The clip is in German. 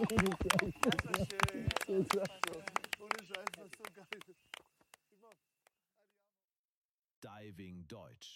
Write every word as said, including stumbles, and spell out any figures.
Ohne Scheiß, das ist so geil. Diving Deutsch.